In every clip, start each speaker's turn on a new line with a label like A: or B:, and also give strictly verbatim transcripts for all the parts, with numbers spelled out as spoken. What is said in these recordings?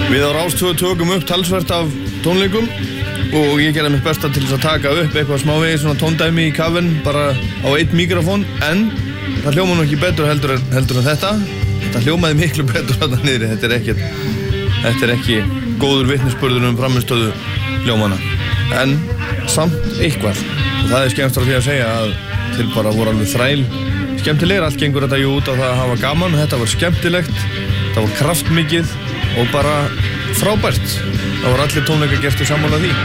A: Við á Rás tvö tökum upp talsvert af tónleikum og ég gerði mitt besta til þess að taka upp eitthvað smávegis svona tóndæmi í kafinn bara á einn mikrofón, en það hljóma nú ekki betur heldur en, heldur en þetta. Þetta hljómaði miklu betur þarna niðri. Þetta er ekki, þetta er ekki góður vitnisburður um frammistöðu hljómana, en samt eitthvað. Og það er skemmst frá því að segja að til bara voru alveg þræl skemmtilegir. Allt gengur þetta jú út á það að hafa gaman. Þetta var skemmtilegt, þetta var kraftmikið og bara frábært. Það voru allir tónleika gestir sammála því.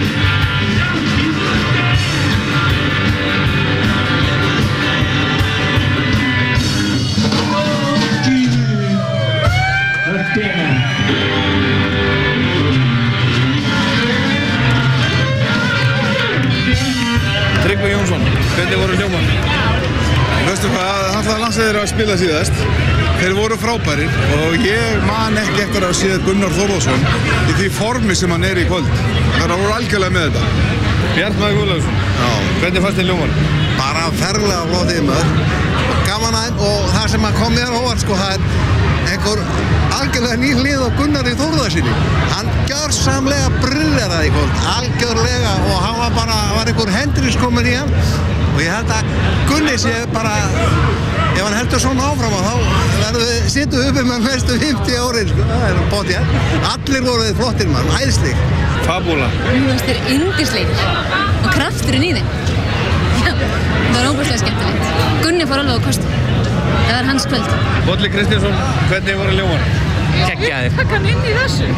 A: Tryggvi Jónsson, hvernig voru hljómar?
B: Veistu hvað, alltaf landsliðir að spila síðast. Þeir voru frábærir og ég man ekki eftir að sé Gunnar Þórðarsson í því formi sem hann er í kvöld. Það voru algjörlega með þetta.
A: Bjartmar Guðlaugsson, hvernig fannst þér hljómar?
C: Bara ferlega flottir maður. Gaman að, og það sem að kom mér á óvart sko, það er einhver algjörlega ný hlið á Gunnari Þórðarsinni. Hann gjörsamlega brilleraði í kvöld, algjörlega, og hann var bara, var einhver hendris komin í hann. Og ég held að Gunni sé bara, ef hann heldur svona áfram á þá verður við sittu uppi með mestu fimmtíu árin, sko, það er potið. Allir voru þið flottir mann, æðisleg.
A: Fabúla.
D: Þú veist þér yndislegir og krafturinn í þeim. Já, það var óbúslega skemmtilegt. Gunni fór alveg á kostum. Það var hans kvöld.
A: Bolli Kristjánsson, hvernig voru hljómar?
E: Geggjaðir.
D: Hvað kann inn í þessu?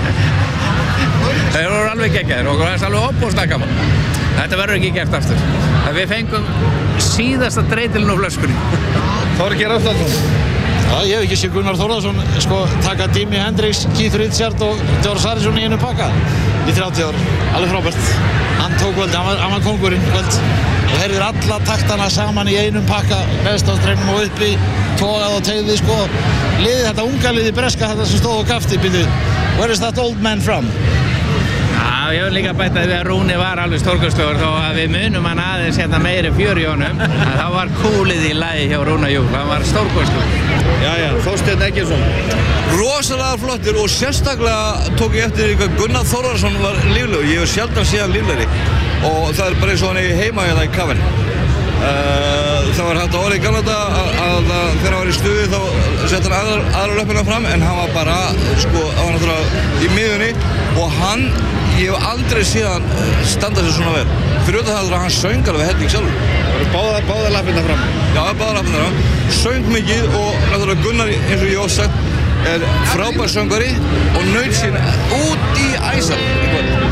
E: Þeir voru alveg geggjaðir og það er alveg opbóðslega gaman. Þetta verður ekki gert aftur. Við fengum síðasta dreitilinn á flöskunni.
A: Þorgeir Afstallsson.
F: Já, ég hef ekki séð Gunnar Þórðarsson sko taka Jimi Hendrix, Keith Richards og George Harrison í einu pakka í þrjátíu ár. Alveg frábært. Hann tók kvöld, hann var, hann var kóngurinn kvöld. Og heyrðir alla taktana saman í einum pakka, neðst á strengnum og uppi, togað og tegði sko. Liðið þetta unga liðið breska þetta sem stóð og gafti, byrjuð. Where is that old man from?
E: Já, ég vil líka bæta því að Rúni var alveg stórkostlegur þó að við munum hann aðeins hérna meiri fjör í honum. Það var kúlið í lagi hjá Rúna Jú, hann var stórkostlegur.
A: Jæja, Þorsteinn Eggertsson.
G: Rosalega flottir og sérstaklega tók ég eftir því hvað Gunnar Þórðarsson var líflegur. Ég hef sjaldan séð hann líflegri og það er bara eins og hann eigi heima hérna í kafinn. Uh, það var hægt að orða í gamla daga að, að, að þegar hann var í stuði þá sett hann aðra, aðra löppina fram, en hann var bara sko, hann var náttúrulega í miðunni og hann, ég hef aldrei séð hann standa sér svona vel. Fyrir auðvitað það að hann söng alveg helling sjálfur.
A: Það voru báðar, báðar lappirnar fram.
G: Já, báðar lappirnar fram. Söng mikið og náttúrulega Gunnar, eins og ég hef sagt, er frábær söngvari og naut sín